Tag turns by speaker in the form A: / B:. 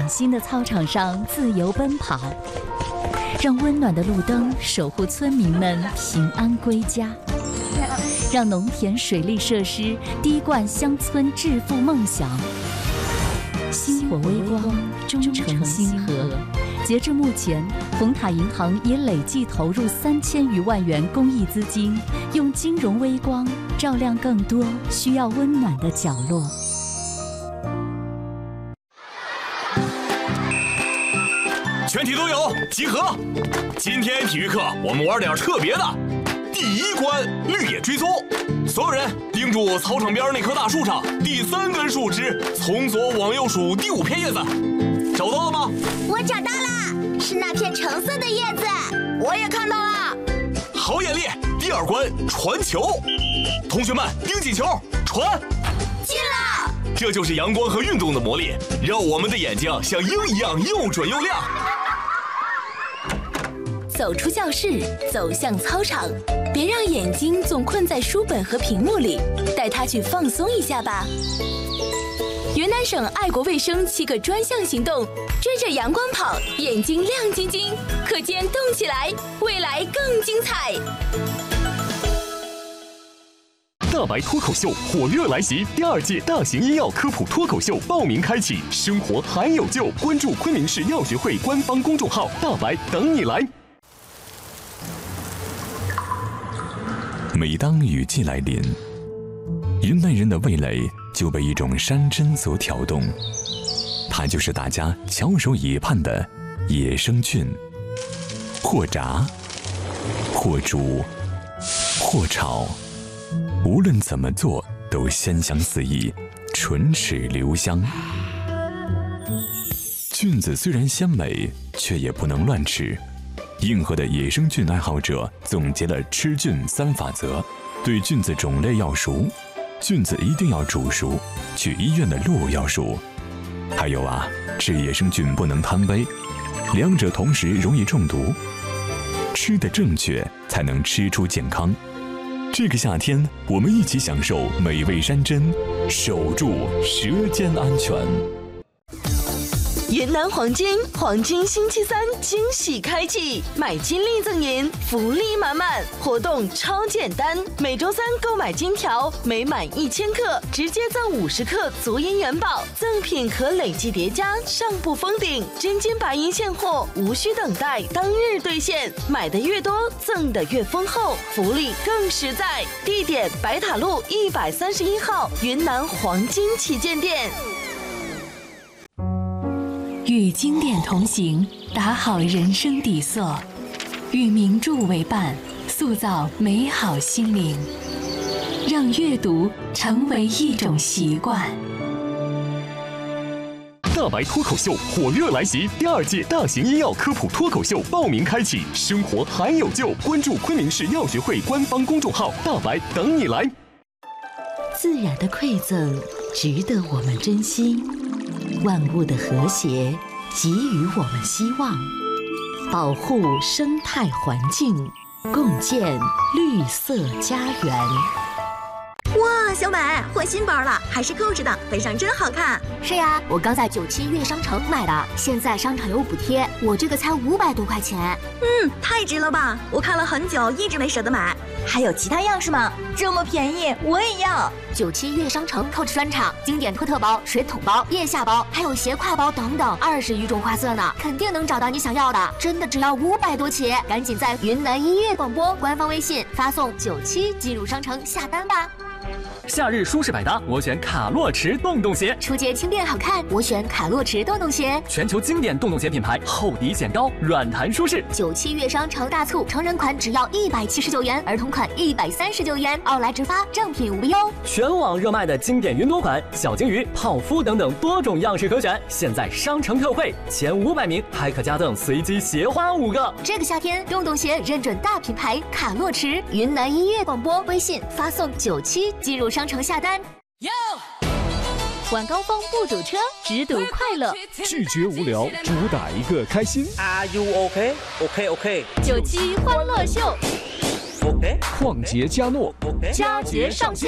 A: 新的操场上自由奔跑，让温暖的路灯守护村民们平安归家，让农田水利设施滴灌乡村致富梦想。星火微光，忠诚星河。截至目前，红塔银行已累计投入3000余万元公益资金，用金融微光照亮更多需要温暖的角落。
B: 全体都有，集合！今天体育课我们玩点特别的。第1关绿野追踪，所有人盯住操场边那棵大树上第3根树枝，从左往右数第5片叶子，找到了吗？
C: 我找到了，是那片橙色的叶子，我也看到了。
B: 好眼力！第2关传球，同学们盯紧球，传！
C: 进了！
B: 这就是阳光和运动的魔力，让我们的眼睛像鹰一样又准又亮。
D: 走出教室，走向操场，别让眼睛总困在书本和屏幕里，带它去放松一下吧。云南省爱国卫生7个专项行动，追着阳光跑，眼睛亮晶晶，课间动起来，未来更精彩。
E: 大白脱口秀火热来袭，第2届大型医药科普脱口秀报名开启，生活还有救，关注昆明市药学会官方公众号，大白等你来。
F: 每当雨季来临，云南人的味蕾就被一种山珍所挑动，它就是大家翘首以盼的野生菌。或炸，或煮，或炒，无论怎么做都鲜香四溢，唇齿留香。菌子虽然鲜美，却也不能乱吃。硬核的野生菌爱好者总结了吃菌3法则：对菌子种类要熟，菌子一定要煮熟，去医院的路要熟。还有啊，吃野生菌不能贪杯，两者同时容易中毒。吃得正确，才能吃出健康。这个夏天，我们一起享受美味山珍，守住舌尖安全。
D: 云南黄金星期3惊喜开启，买金粒赠银，福利满满，活动超简单，每周3购买金条，每满1000克直接赠50克足银元宝，赠品可累计叠加，上不封顶，真金白银现货，无需等待，当日兑现，买的越多，赠的越丰厚，福利更实在。地点：白塔路131号云南黄金旗舰店。
A: 与经典同行，打好人生底色；与名著为伴，塑造美好心灵。让阅读成为一种习惯。
E: 大白脱口秀火热来袭，第2届大型医药科普脱口秀报名开启，生活还有救，关注昆明市药学会官方公众号，大白等你来。
D: 自然的馈赠值得我们珍惜，万物的和谐给予我们希望，保护生态环境，共建绿色家园。
C: 哇，小美换新包了，还是扣着的，背上真好看。
G: 是呀，我刚在97悦商城买的，现在商场有补贴，我这个才500多块钱。
C: 太值了吧！我看了很久，一直没舍得买。还有其他样式吗？这么便宜，我也要。
G: 97悦商城扣置专场，经典托特包、水桶包、腋下包，还有斜挎包等等，20余种花色呢，肯定能找到你想要的。真的只要500多起，赶紧在云南音乐广播官方微信发送97进入商城下单吧。
H: 夏日舒适百搭，我选卡洛驰洞洞鞋；
G: 出街轻便好看，我选卡洛驰洞洞鞋。
H: 全球经典洞洞鞋品牌，厚底显高，软弹舒适。
G: 97悦商城大促，成人款只要179元，儿童款139元，奥莱直发，正品无忧。
H: 全网热卖的经典云朵款、小金鱼、泡芙等等多种样式可选，现在商城特惠，前500名还可加赠随机鞋花5个。
G: 这个夏天，洞洞鞋认准大品牌卡洛驰。云南音乐广播微信发送97进入商城下单。
A: 晚高峰不堵车，只堵快乐。
I: 拒绝无聊，主打一个开心。
J: Are you OK? OK.
A: 97欢乐秀。
J: OK。
I: 旷杰嘉诺，
A: 佳节上线。